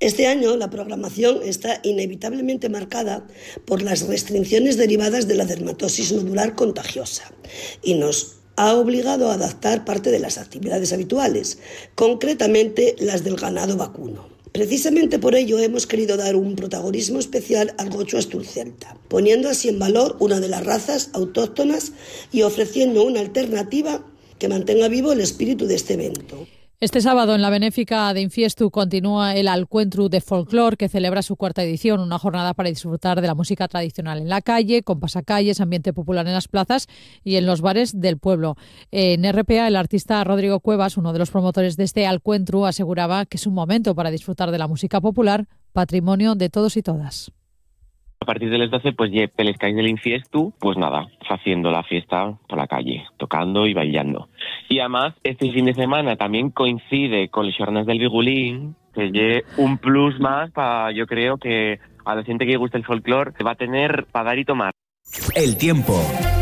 Este año la programación está inevitablemente marcada por las restricciones derivadas de la dermatosis nodular contagiosa y nos ha obligado a adaptar parte de las actividades habituales, concretamente las del ganado vacuno. Precisamente por ello hemos querido dar un protagonismo especial al gocho asturcelta, poniendo así en valor una de las razas autóctonas y ofreciendo una alternativa que mantenga vivo el espíritu de este evento. Este sábado en la benéfica de Infiestu continúa el Alcuentru de Folklore, que celebra su 4ª edición, una jornada para disfrutar de la música tradicional en la calle, con pasacalles, ambiente popular en las plazas y en los bares del pueblo. En RPA, el artista Rodrigo Cuevas, uno de los promotores de este Alcuentru, aseguraba que es un momento para disfrutar de la música popular, patrimonio de todos y todas. A partir de las 12, pues pelescáis del Infiestu, pues nada, haciendo la fiesta por la calle, tocando y bailando. Y además, este fin de semana también coincide con las jornadas del Bigulín, que es un plus más para, yo creo que a la gente que le gusta el folclore va a tener para dar y tomar. El tiempo.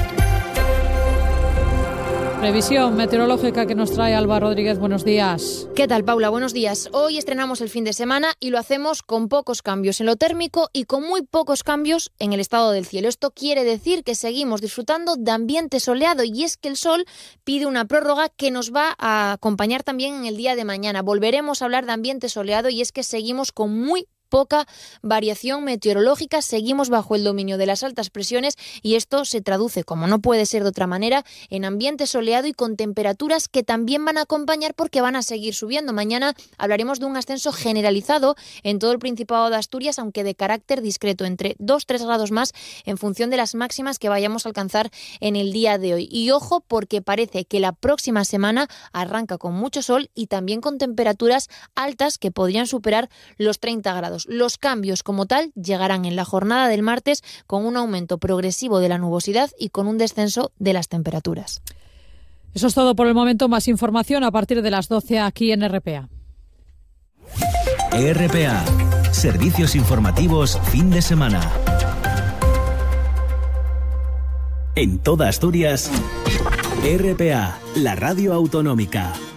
Previsión meteorológica que nos trae Alba Rodríguez. Buenos días. ¿Qué tal, Paula? Buenos días. Hoy estrenamos el fin de semana y lo hacemos con pocos cambios en lo térmico y con muy pocos cambios en el estado del cielo. Esto quiere decir que seguimos disfrutando de ambiente soleado y es que el sol pide una prórroga que nos va a acompañar también en el día de mañana. Volveremos a hablar de ambiente soleado y es que seguimos con muy poca variación meteorológica, seguimos bajo el dominio de las altas presiones y esto se traduce, como no puede ser de otra manera, en ambiente soleado y con temperaturas que también van a acompañar porque van a seguir subiendo. Mañana hablaremos de un ascenso generalizado en todo el Principado de Asturias, aunque de carácter discreto, entre 2-3 grados más en función de las máximas que vayamos a alcanzar en el día de hoy. Y ojo, porque parece que la próxima semana arranca con mucho sol y también con temperaturas altas que podrían superar los 30 grados. Los cambios como tal llegarán en la jornada del martes con un aumento progresivo de la nubosidad y con un descenso de las temperaturas. Eso es todo por el momento. Más información a partir de las 12 aquí en RPA. RPA, servicios informativos fin de semana. En toda Asturias, RPA, la radio autonómica.